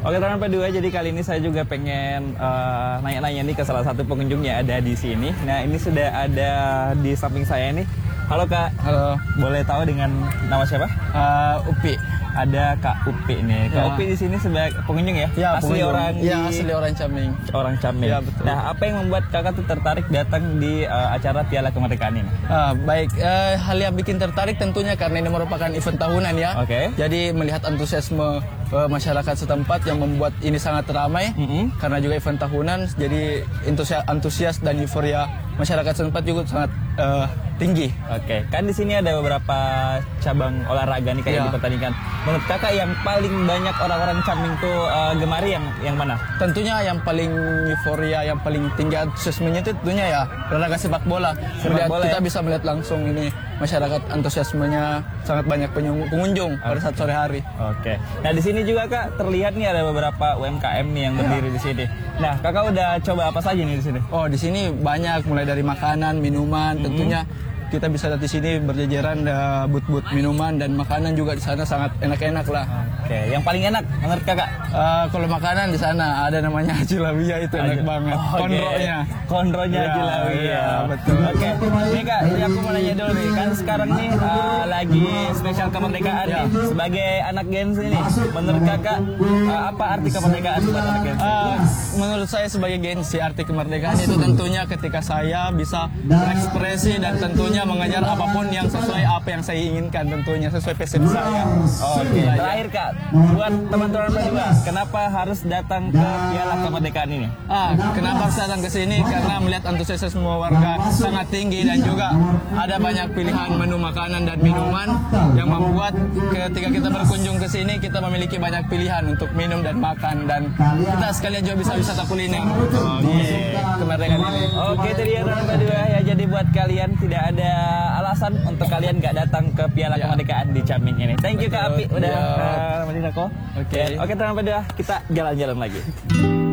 Oke teman P2, jadi kali ini saya juga pengen nanya-nanya nih ke salah satu pengunjungnya ada di sini. Nah ini sudah ada di samping saya nih. Halo Kak. Halo. Boleh tahu dengan nama siapa? Upi. Ada Kak Upi nih. Kak Upi di sini sebagai pengunjung ya? Ya, asli pengunjung. orang ya, asli orang Caming. Orang Caming. Ya, betul. Nah, apa yang membuat Kakak tuh tertarik datang di acara Piala Kemerdekaan ini? Baik, hal yang bikin tertarik tentunya karena ini merupakan event tahunan ya. Oke. Jadi melihat antusiasme masyarakat setempat yang membuat ini sangat ramai. Karena juga event tahunan, jadi antusias dan euforia masyarakat setempat juga sangat tinggi. Oke, kan di sini ada beberapa cabang olahraga nih kayak dipertandingkan. Menurut Kakak yang paling banyak orang-orang Caming tuh gemari yang mana? Tentunya yang paling euforia, yang paling tinggi antusiasmenya itu tentunya ya olahraga sepak bola. Kita bisa melihat langsung ini masyarakat antusiasmenya sangat banyak pengunjung pada saat sore hari. Oke. Nah di sini juga Kak terlihat nih ada beberapa UMKM nih yang berdiri di sini. Nah Kakak udah coba apa saja nih di sini? Oh di sini banyak mulai dari makanan, minuman, tentunya kita bisa lihat di sini berjejeran but-but minuman dan makanan juga di sana sangat enak-enak lah. Oke, yang paling enak menurut Kakak? Kalau makanan di sana ada namanya Haji Lawiyah, itu enak banget. Kondronya Haji Lawiyah. Betul. Oke. Nih Kak, jadi aku mau nanya dulu nih. Kan sekarang nih lagi spesial kemerdekaan nih. Sebagai anak Gen Z nih, menurut Kakak apa arti kemerdekaan buat anak Gen Z? Menurut saya sebagai Gen Z, arti kemerdekaan itu tentunya ketika saya bisa berekspresi dan tentunya mengajar apapun yang sesuai apa yang saya inginkan, tentunya sesuai passion saya. Oke. Terakhir Kak, buat teman-teman juga, kenapa harus datang ke Piala Kemerdekaan ini? Kenapa harus datang ke sini? Karena melihat antusiasme warga sangat tinggi dan juga ada banyak pilihan menu makanan dan minuman yang membuat ketika kita berkunjung ke sini kita memiliki banyak pilihan untuk minum dan makan, dan kita sekalian juga bisa wisata kuliner di kemerdekaan ini. Oke, itu dia teman-teman ya. Jadi buat kalian tidak ada alasan untuk kalian nggak datang ke Piala Kemerdekaan di Caming ini. Thank you Kak Api udah nemenin aku. Oke teman-teman, kita jalan-jalan lagi.